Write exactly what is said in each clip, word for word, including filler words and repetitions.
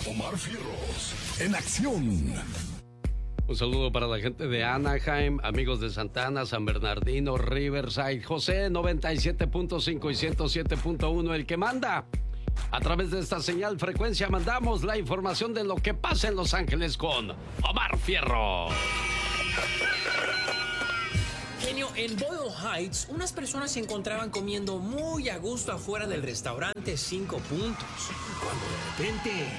Omar Fierros, en acción. Un saludo para la gente de Anaheim, amigos de Santana, San Bernardino, Riverside, José noventa y siete punto cinco y ciento siete punto uno, el que manda. A través de esta señal frecuencia mandamos la información de lo que pasa en Los Ángeles con Omar Fierro. Genio, en Boyle Heights, unas personas se encontraban comiendo muy a gusto afuera del restaurante Cinco Puntos, cuando de repente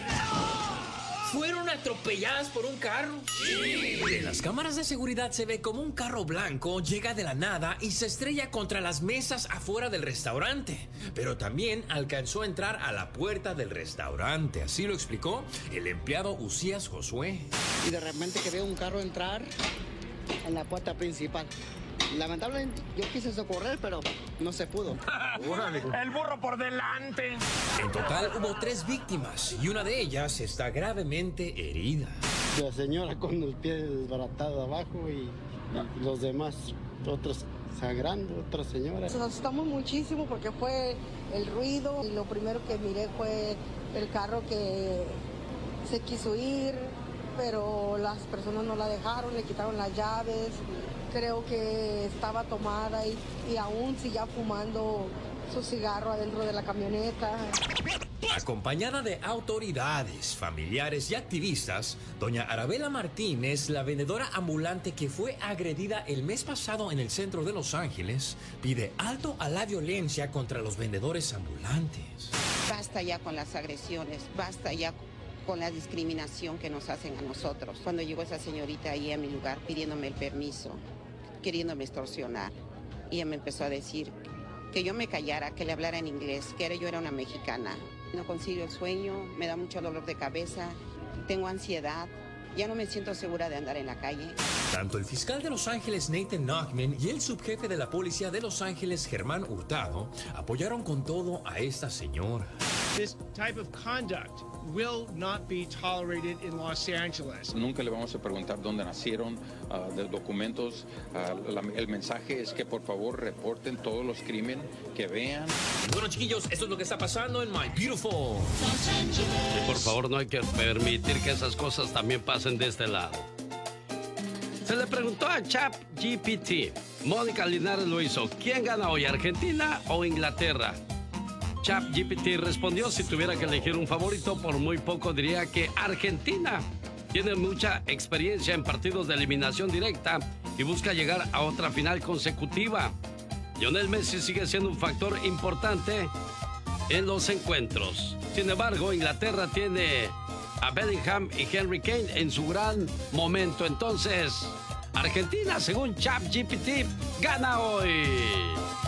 fueron atropelladas por un carro. Sí. En las cámaras de seguridad se ve como un carro blanco llega de la nada y se estrella contra las mesas afuera del restaurante. Pero también alcanzó a entrar a la puerta del restaurante. Así lo explicó el empleado Usías Josué. Y de repente que veo un carro entrar en la puerta principal. Lamentablemente yo quise socorrer, pero no se pudo. ¡El burro por delante! En total hubo tres víctimas y una de ellas está gravemente herida. La señora con el pie desbaratado abajo y, y los demás, otros sangrando, otra señora. Nos asustamos muchísimo porque fue el ruido y lo primero que miré fue el carro que se quiso ir, pero las personas no la dejaron, le quitaron las llaves. Creo que estaba tomada y, y aún seguía fumando su cigarro adentro de la camioneta. Acompañada de autoridades, familiares y activistas, doña Arabela Martínez, la vendedora ambulante que fue agredida el mes pasado en el centro de Los Ángeles, pide alto a la violencia contra los vendedores ambulantes. Basta ya con las agresiones, basta ya con la discriminación que nos hacen a nosotros. Cuando llegó esa señorita ahí a mi lugar pidiéndome el permiso, queriéndome extorsionar, y ella me empezó a decir que yo me callara, que le hablara en inglés, que era, yo era una mexicana. No consigo el sueño, me da mucho dolor de cabeza, tengo ansiedad, ya no me siento segura de andar en la calle. Tanto el fiscal de Los Ángeles, Nathan Nachman, y el subjefe de la policía de Los Ángeles, Germán Hurtado, apoyaron con todo a esta señora. This type of conduct will not be tolerated in Los Angeles. Nunca le vamos a preguntar dónde nacieron, uh, de documentos. Uh, la, el mensaje es que por favor reporten todos los crímenes que vean. Bueno, chiquillos, esto es lo que está pasando en My Beautiful Los Ángeles. Y por favor, no hay que permitir que esas cosas también pasen de este lado. Se le preguntó a ChatGPT, Mónica Linares lo hizo, ¿quién gana hoy, Argentina o Inglaterra? ChatGPT respondió, si tuviera que elegir un favorito, por muy poco diría que Argentina. Tiene mucha experiencia en partidos de eliminación directa y busca llegar a otra final consecutiva. Lionel Messi sigue siendo un factor importante en los encuentros. Sin embargo, Inglaterra tiene a Bellingham y Henry Kane en su gran momento. Entonces, Argentina, según ChatGPT, gana hoy.